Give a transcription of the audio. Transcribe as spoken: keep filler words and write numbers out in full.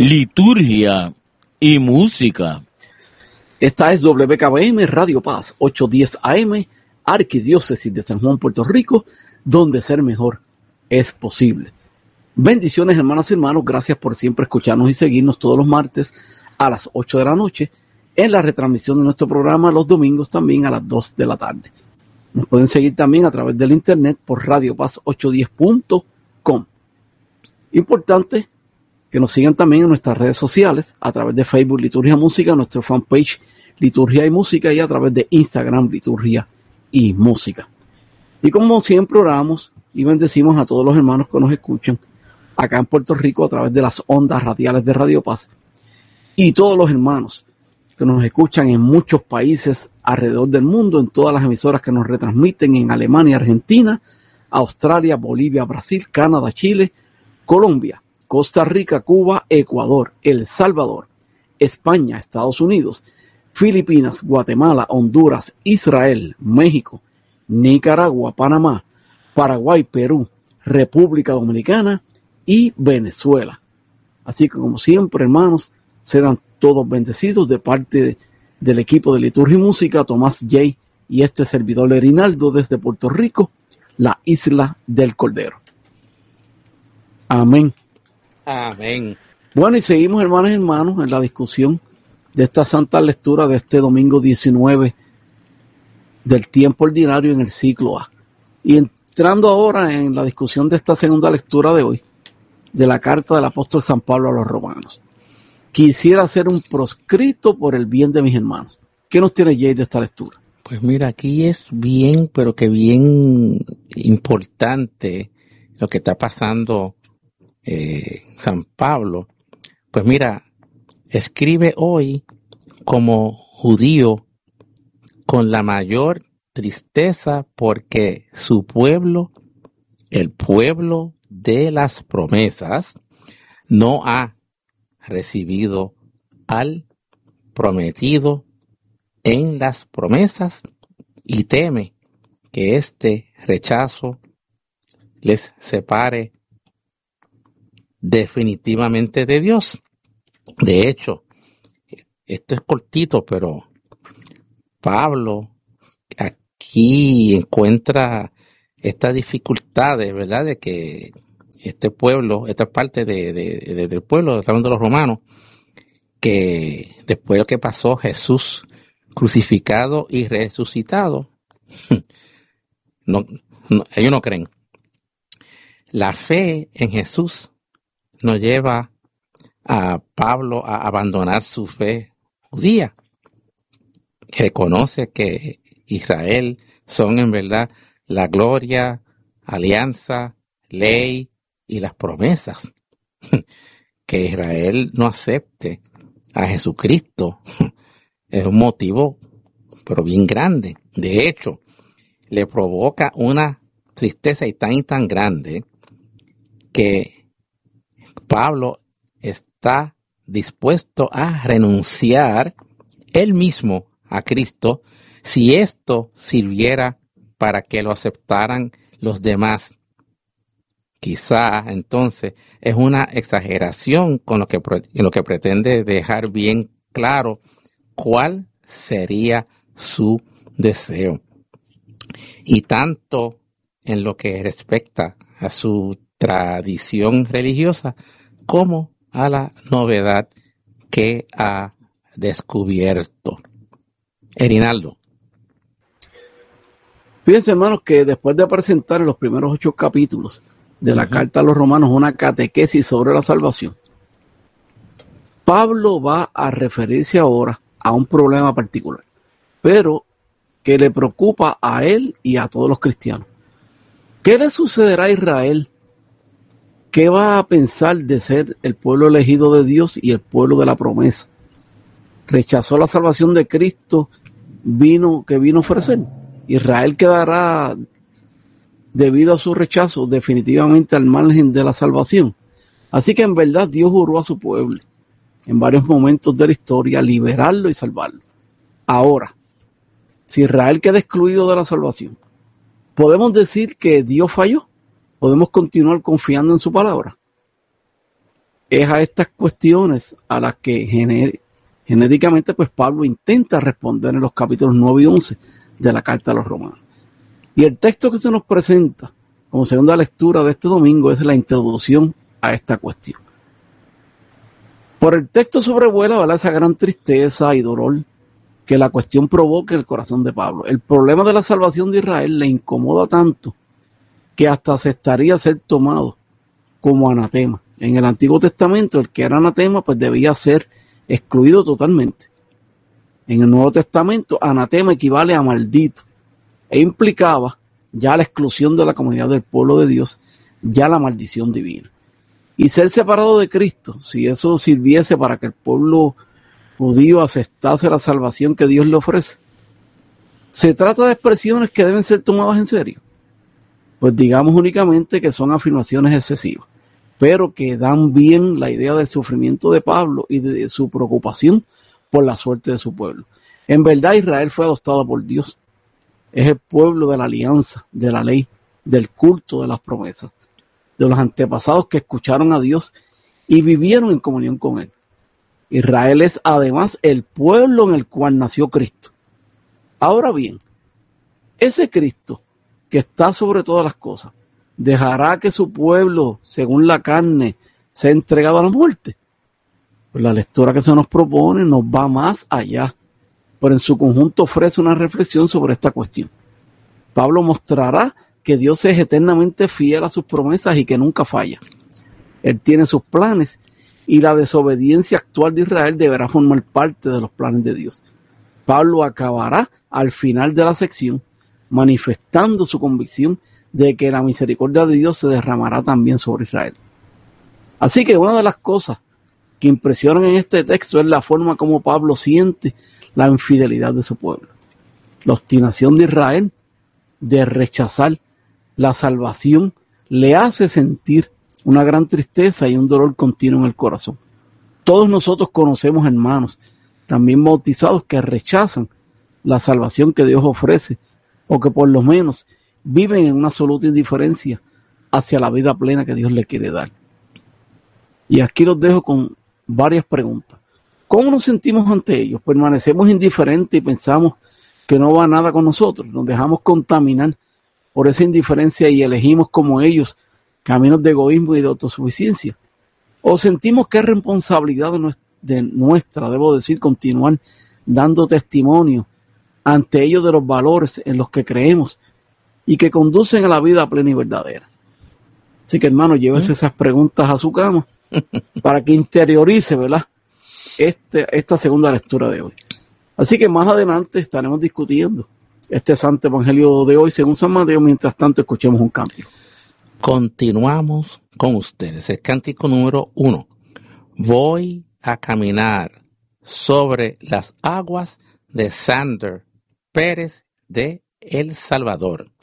liturgia y música. Esta es W K B M Radio Paz, ochocientos diez A M, Arquidiócesis de San Juan, Puerto Rico, donde ser mejor es posible. Bendiciones, hermanas y hermanos, gracias por siempre escucharnos y seguirnos todos los martes a las ocho de la noche, en la retransmisión de nuestro programa los domingos también a las dos de la tarde. Nos pueden seguir también a través del internet por radio paz ochocientos diez punto com. Importante que nos sigan también en nuestras redes sociales, a través de Facebook Liturgia Música, nuestro fanpage Liturgia y Música, y a través de Instagram Liturgia y Música. Y como siempre oramos y bendecimos a todos los hermanos que nos escuchan acá en Puerto Rico a través de las ondas radiales de Radio Paz, y todos los hermanos que nos escuchan en muchos países alrededor del mundo, en todas las emisoras que nos retransmiten en Alemania, Argentina, Australia, Bolivia, Brasil, Canadá, Chile, Colombia, Costa Rica, Cuba, Ecuador, El Salvador, España, Estados Unidos, Filipinas, Guatemala, Honduras, Israel, México, Nicaragua, Panamá, Paraguay, Perú, República Dominicana y Venezuela. Así que, como siempre, hermanos, serán todos bendecidos de parte de, del equipo de Liturgia y Música, Tomás J. y este servidor Erinaldo desde Puerto Rico, la isla del Cordero. Amén. Amén. Bueno, y seguimos, hermanas y hermanos, en la discusión de esta santa lectura de este domingo diecinueve del tiempo ordinario en el ciclo A. Y entrando ahora en la discusión de esta segunda lectura de hoy, de la carta del apóstol San Pablo a los romanos. Quisiera hacer un proscrito por el bien de mis hermanos. ¿Qué nos tiene Jay de esta lectura? Pues mira, aquí es bien, pero que bien importante lo que está pasando eh, San Pablo. Pues mira, escribe hoy como judío con la mayor tristeza porque su pueblo, el pueblo de las promesas, no ha recibido al prometido en las promesas y teme que este rechazo les separe definitivamente de Dios. De hecho, esto es cortito, pero Pablo aquí encuentra estas dificultades, ¿verdad? De que este pueblo, esta parte de, de, de, del pueblo, hablando de los romanos, que después de lo que pasó Jesús crucificado y resucitado, no, no, ellos no creen. La fe en Jesús nos lleva a Pablo a abandonar su fe judía. Reconoce que Israel son en verdad la gloria, alianza, ley y las promesas. Que Israel no acepte a Jesucristo es un motivo pero bien grande. De hecho, le provoca una tristeza y tan y tan grande que Pablo está dispuesto a renunciar él mismo a Cristo si esto sirviera para que lo aceptaran los demás. Quizá entonces es una exageración con lo que, en lo que pretende dejar bien claro cuál sería su deseo. Y tanto en lo que respecta a su tradición religiosa como a la novedad que ha descubierto. Erinaldo. Fíjense, hermanos, que después de presentar en los primeros ocho capítulos de la uh-huh. carta a los romanos una catequesis sobre la salvación, Pablo va a referirse ahora a un problema particular, pero que le preocupa a él y a todos los cristianos. ¿Qué le sucederá a Israel? ¿Qué va a pensar de ser el pueblo elegido de Dios y el pueblo de la promesa? Rechazó la salvación de Cristo vino que vino a ofrecer. Israel quedará, debido a su rechazo, definitivamente al margen de la salvación. Así que en verdad Dios juró a su pueblo en varios momentos de la historia liberarlo y salvarlo. Ahora, si Israel queda excluido de la salvación, ¿podemos decir que Dios falló? ¿Podemos continuar confiando en su palabra? es a estas cuestiones a las que gener, genéricamente pues Pablo intenta responder en los capítulos nueve y once de la carta a los romanos. Y el texto que se nos presenta como segunda lectura de este domingo es la introducción a esta cuestión. Por el texto sobrevuela, ¿verdad?, esa gran tristeza y dolor que la cuestión provoca en el corazón de Pablo. El problema de la salvación de Israel le incomoda tanto que hasta aceptaría ser tomado como anatema. En el Antiguo Testamento, el que era anatema pues debía ser excluido totalmente. En el Nuevo Testamento, anatema equivale a maldito e implicaba ya la exclusión de la comunidad del pueblo de Dios, ya la maldición divina. Y ser separado de Cristo, si eso sirviese para que el pueblo judío aceptase la salvación que Dios le ofrece, ¿se trata de expresiones que deben ser tomadas en serio? Pues digamos únicamente que son afirmaciones excesivas, pero que dan bien la idea del sufrimiento de Pablo y de su preocupación por la suerte de su pueblo. En verdad, Israel fue adoptado por Dios. Es el pueblo de la alianza, de la ley, del culto, de las promesas, de los antepasados que escucharon a Dios y vivieron en comunión con Él. Israel es además el pueblo en el cual nació Cristo. Ahora bien, ese Cristo que está sobre todas las cosas, ¿dejará que su pueblo, según la carne, sea entregado a la muerte? Pues la lectura que se nos propone nos va más allá, pero en su conjunto ofrece una reflexión sobre esta cuestión. Pablo mostrará que Dios es eternamente fiel a sus promesas y que nunca falla. Él tiene sus planes y la desobediencia actual de Israel deberá formar parte de los planes de Dios. Pablo acabará al final de la sección manifestando su convicción de que la misericordia de Dios se derramará también sobre Israel. Así que una de las cosas que impresionan en este texto es la forma como Pablo siente la infidelidad de su pueblo. La obstinación de Israel de rechazar la salvación le hace sentir una gran tristeza y un dolor continuo en el corazón. Todos nosotros conocemos hermanos, también bautizados, que rechazan la salvación que Dios ofrece, o que por lo menos viven en una absoluta indiferencia hacia la vida plena que Dios le quiere dar. Y aquí los dejo con varias preguntas. ¿Cómo nos sentimos ante ellos? ¿Permanecemos indiferentes y pensamos que no va nada con nosotros? ¿Nos dejamos contaminar por esa indiferencia y elegimos como ellos caminos de egoísmo y de autosuficiencia? ¿O sentimos que es responsabilidad de nuestra, debo decir, continuar dando testimonio ante ellos de los valores en los que creemos y que conducen a la vida plena y verdadera? Así que, hermano, llévese ¿Mm? esas preguntas a su cama para que interiorice, ¿verdad?, este, esta segunda lectura de hoy. Así que más adelante estaremos discutiendo este santo evangelio de hoy según San Mateo. Mientras tanto, escuchemos un cántico. Continuamos con ustedes. El cántico número uno. Voy a caminar sobre las aguas, de Sander Pérez de El Salvador.